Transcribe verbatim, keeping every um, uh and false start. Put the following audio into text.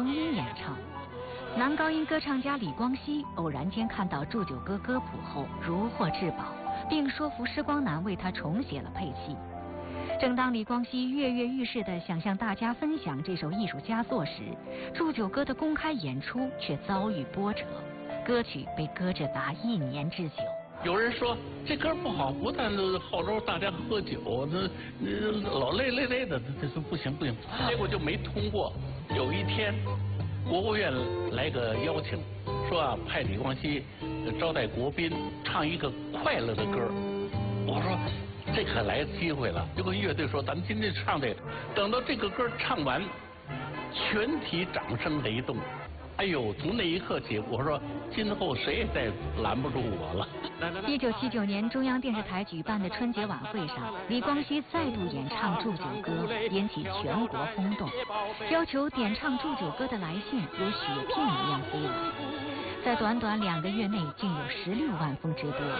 中音演唱。男高音歌唱家李光羲偶然间看到祝酒歌歌谱后，如获至宝，并说服施光南为他重写了配器。正当李光羲跃跃欲试地想向大家分享这首艺术佳作时，祝酒歌的公开演出却遭遇波折，歌曲被搁置达一年之久。 有人说这歌不好，不但号召大家喝酒，那那老累累累的，这说不行不行，结果就没通过。有一天，国务院来个邀请，说啊派李光羲招待国宾唱一个快乐的歌。我说这可来机会了，结果乐队说咱们今天唱这个。等到这个歌唱完，全体掌声雷动。哎呦，从那一刻起，我说今后谁也再拦不住我了。 一九七九年中央电视台举办的春节晚会上，李光羲再度演唱祝酒歌，引起全国轰动。要求点唱祝酒歌的来信如雪片一样飞来，在短短两个月内竟有十六万封之多。